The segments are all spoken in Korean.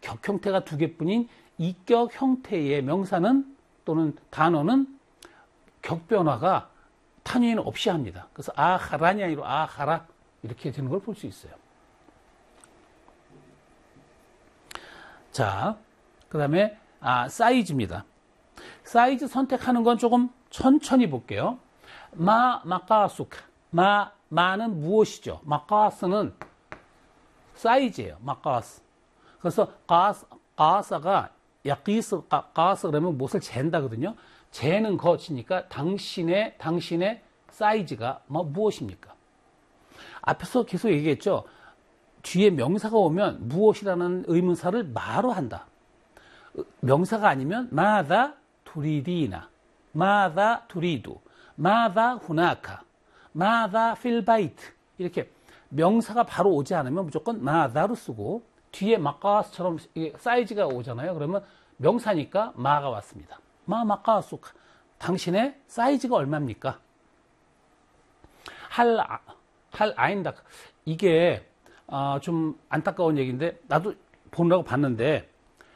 격 형태가 두 개뿐인 이격 형태의 명사는 또는 단어는 격 변화가 탄위는 없이 합니다. 그래서 아하라니 아니로 아하라 이렇게 되는 걸 볼 수 있어요. 자, 그 다음에 사이즈입니다. 사이즈 선택하는 건 조금 천천히 볼게요. 마까수카. 마는 무엇이죠? 마까스는 사이즈예요. 마까스. 그래서 가사가 야끼스 가스 그러면 무엇을 잰다거든요. 재는 것이니까 당신의 사이즈가 무엇입니까? 앞에서 계속 얘기했죠. 뒤에 명사가 오면 무엇이라는 의문사를 마로 한다. 명사가 아니면 마다 투리디나, 마다 투리두, 마다 후나카, 마다 필바이트 이렇게 명사가 바로 오지 않으면 무조건 마다로 쓰고 뒤에 마까스처럼 사이즈가 오잖아요. 그러면 명사니까 마가 왔습니다. 마까수카. 당신의 사이즈가 얼마입니까? 할 아인다. 이게 좀 안타까운 얘기인데 나도 보느라고 봤는데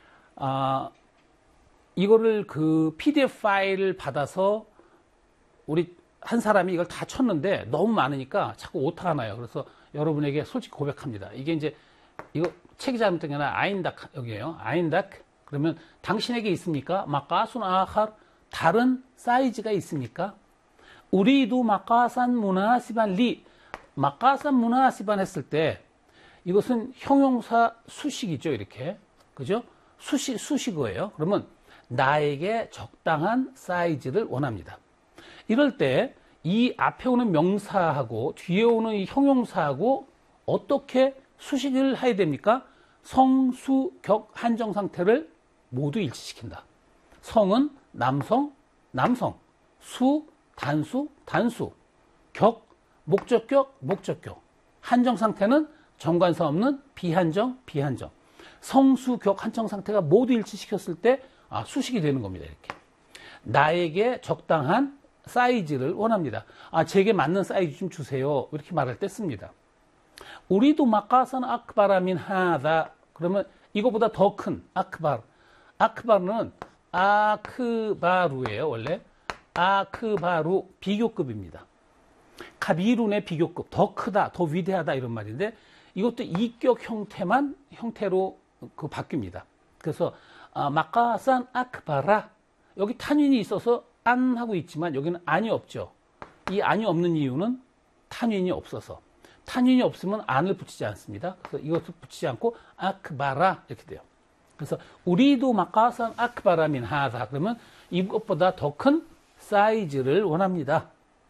이거를 그 PDF 파일을 받아서 우리 한 사람이 이걸 다 쳤는데 너무 많으니까 자꾸 오타가 나요. 그래서 여러분에게 솔직히 고백합니다. 이게 이제 이거 책이 잘못된 게 아니라 아인닥 여기에요. 아인닥. 그러면 당신에게 있습니까? 마까순 아할 다른 사이즈가 있습니까? 우리도 마까산 무나시반 리 마까산 무나시반 했을 때 이것은 형용사 수식이죠. 이렇게 그죠? 수식어예요. 그러면 나에게 적당한 사이즈를 원합니다. 이럴 때 이 앞에 오는 명사하고 뒤에 오는 이 형용사하고 어떻게 수식을 해야 됩니까? 성, 수, 격, 한정 상태를 모두 일치시킨다. 성은 남성, 남성, 수, 단수, 단수, 격, 목적격, 목적격, 한정 상태는 정관사 없는 비한정, 비한정. 성수, 격, 한정 상태가 모두 일치시켰을 때 수식이 되는 겁니다. 이렇게. 나에게 적당한 사이즈를 원합니다. 제게 맞는 사이즈 좀 주세요. 이렇게 말할 때 씁니다. 우리도 마까산 아크바라민 하다. 그러면 이거보다 더 큰 아크바르. 아크바르는 아크바루예요. 원래 아크바루 비교급입니다. 카비룬의 비교급. 더 크다, 더 위대하다 이런 말인데 이것도 이격 형태로 바뀝니다. 그래서 마까산 아크바라 여기 탄윈이 있어서 안 하고 있지만 여기는 안이 없죠. 이 안이 없는 이유는 탄윈이 없어서. 탄윈이 없으면 안을 붙이지 않습니다. 그래서 이것을 붙이지 않고 아크바라 이렇게 돼요. 그래서 우리도 마까산 아크바라민 하다 그러면 이것보다 더 큰 사이즈를 원합니다.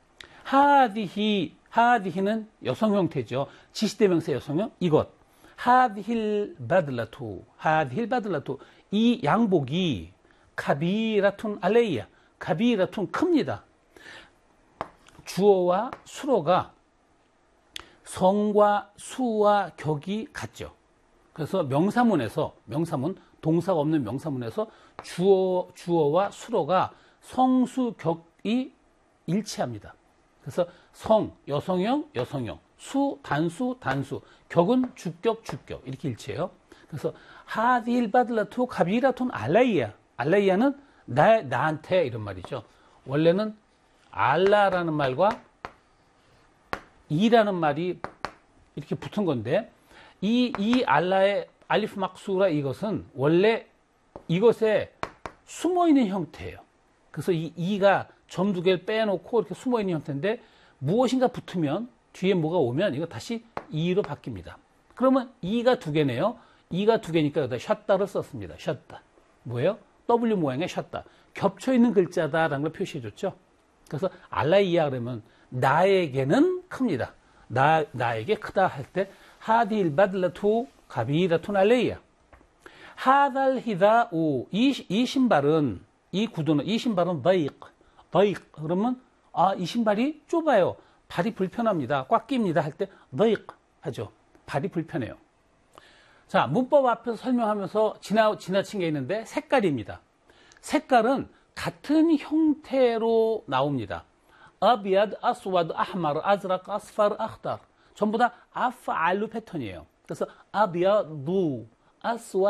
하디히는 여성 형태죠. 지시대명사 여성형 이것. 하디힐 바들라투 이 양복이 카비라툰 알레이야 카비라툰 큽니다. 주어와 수어가 성과 수와 격이 같죠. 그래서 명사문 동사가 없는 명사문에서 주어와 수어가 성수 격이 일치합니다. 그래서 성 여성형 수 단수 격은 주격 이렇게 일치해요. 그래서 하딜 바들라투 카비라툰 알라이야는 나한테 이런 말이죠. 원래는 알라라는 말과 이라는 말이 이렇게 붙은 건데 이 알라의 알리프 막수라 이것은 원래 이것에 숨어있는 형태예요. 그래서 이가 점 두 개를 빼놓고 이렇게 숨어있는 형태인데 무엇인가 붙으면 뒤에 뭐가 오면 이거 다시 이로 바뀝니다. 그러면 이가 두 개네요. 이가 두 개니까 여기다 샷다를 썼습니다. 샷다. 뭐예요? W 모양의 샷다. 겹쳐있는 글자다라는 걸 표시해줬죠. 그래서 알라이야 그러면 나에게는 큽니다. 나에게 크다 할 때 하딜 바들라투 가비다툰 알레이야. 하달 히다우 이 신발은 이 구두는 이 신발은 바이크 그러면 이 신발이 좁아요. 발이 불편합니다. 꽉 낍니다 할 때 바이크 하죠. 발이 불편해요. 자, 문법 앞에서 설명하면서 지나친 게 있는데 색깔입니다. 색깔은 같은 형태로 나옵니다. 아비아드, 아스와드, 아흐마르, 아즈락, 아스파르, 아흐다르 전부 다 아파알루 패턴이에요. 그래서 아비아두, 아스와드